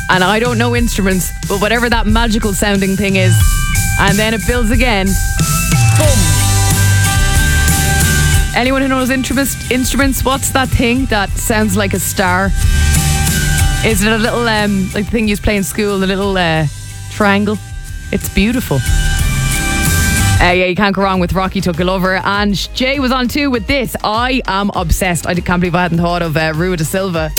and I don't know instruments, but whatever that magical sounding thing is, and then it builds again. Boom. Anyone who knows instruments, what's that thing that sounds like a star? Is it a little, like the thing you used to play in school, the little triangle? It's beautiful. Yeah, you can't go wrong with Rocky Took a Lover. And Jay was on too with this. I am obsessed. I can't believe I hadn't thought of Rua da Silva.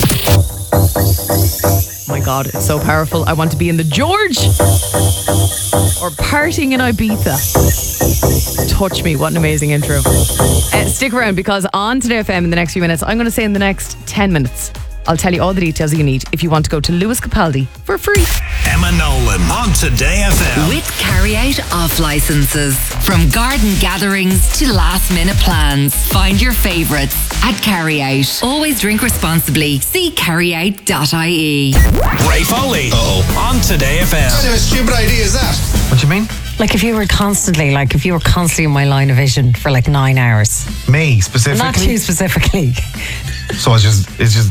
Oh my God, it's so powerful. I want to be in the George or partying in Ibiza. Touch me. What an amazing intro. Stick around, because on Today FM in the next few minutes, I'm going to say in the next 10 minutes, I'll tell you all the details you need if you want to go to Lewis Capaldi for free. Emma Nolan on Today FM. With carry-out off licences. From garden gatherings to last-minute plans. Find your favourites at Carry-Out. Always drink responsibly. See carryout.ie. Ray Foley on Today FM. What kind of stupid idea is that? What do you mean? Like if you were constantly in my line of vision for like 9 hours. Me specifically? Not you specifically. So it's just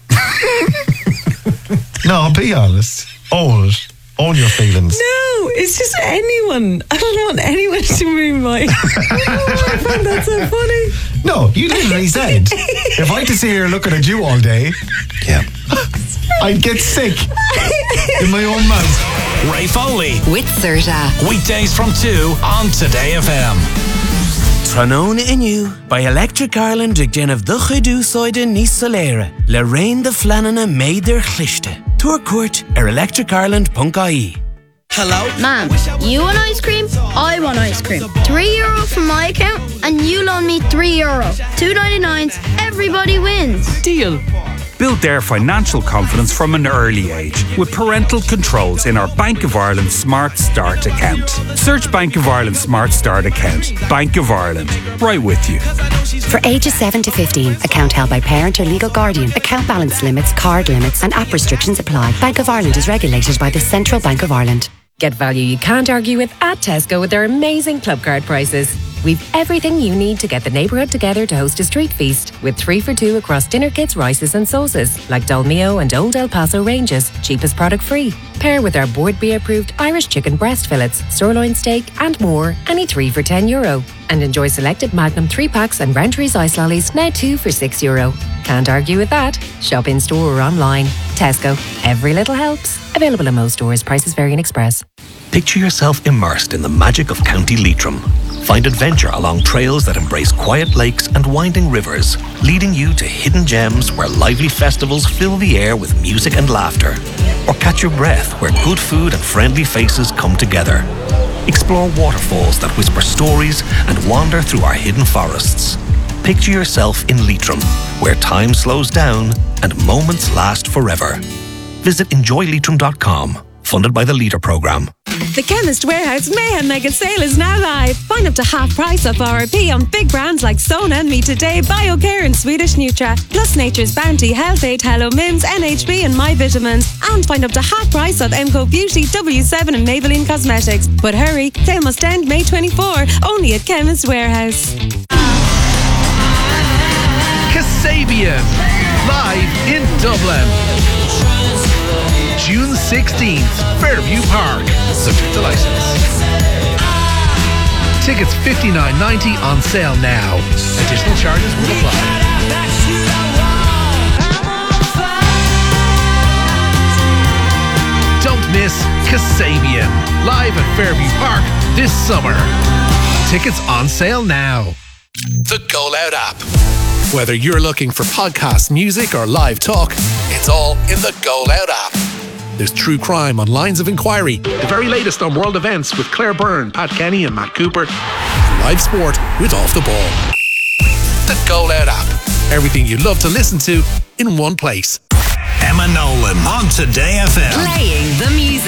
No, be honest. Own your feelings. No, it's just anyone. I don't want anyone to move my... I find that so funny. No, you literally said, if I had to sit here looking at you all day, I'd get sick in my own mouth. Ray Foley. With Serta. Weekdays from 2 on Today FM. Trónóna Inniu by Electric Ireland ag déanamh do chuidú sóide níos soléire le raon de fleanana méidir chlichte. Tuair cuairt electricireland.ie. Hello? Ma'am, you want ice cream? I want ice cream. €3 from my account and you loan me €3. $2.99, everybody wins. Deal. Build their financial confidence from an early age with parental controls in our Bank of Ireland Smart Start account. Search Bank of Ireland Smart Start account. Bank of Ireland. Right with you. For ages 7 to 15, account held by parent or legal guardian. Account balance limits, card limits and app restrictions apply. Bank of Ireland is regulated by the Central Bank of Ireland. Get value you can't argue with at Tesco with their amazing club card prices. We've everything you need to get the neighbourhood together to host a street feast, with 3 for $2 across dinner kits, rices and sauces, like Dolmio and Old El Paso ranges, cheapest product free. Pair with our Board B approved Irish chicken breast fillets, sirloin steak and more, any 3 for €10. And enjoy selected Magnum 3-packs and Roundtree's ice lollies, now 2 for €6. Can't argue with that. Shop in store or online. Tesco. Every little helps. Available in most stores. Prices vary in Express. Picture yourself immersed in the magic of County Leitrim. Find adventure along trails that embrace quiet lakes and winding rivers, leading you to hidden gems where lively festivals fill the air with music and laughter. Or catch your breath where good food and friendly faces come together. Explore waterfalls that whisper stories and wander through our hidden forests. Picture yourself in Leitrim, where time slows down and moments last forever. Visit enjoyleitrim.com, funded by the Leader Programme. The Chemist Warehouse Mayhem Mega Sale is now live. Find up to half price off RRP on big brands like Sona and Me Today, BioCare and Swedish Nutra, plus Nature's Bounty, Health Aid, Hello Mims, NHB and My Vitamins. And find up to half price off MCO Beauty, W7 and Maybelline Cosmetics. But hurry, sale must end May 24, only at Chemist Warehouse. Kasabian, live in Dublin. June 16th, Fairview Park, subject to license. Tickets $59.90 on sale now. Additional charges will apply. Don't miss Kasabian, live at Fairview Park this summer. Tickets on sale now. The Go Loud app. Whether you're looking for podcasts, music or live talk, it's all in the Go Loud app. There's true crime on Lines of Inquiry, the very latest on world events with Claire Byrne, Pat Kenny and Matt Cooper, and live sport with Off the Ball. The Go Loud app. Everything you love to listen to in one place. Emma Nolan on Today FM. Playing the music.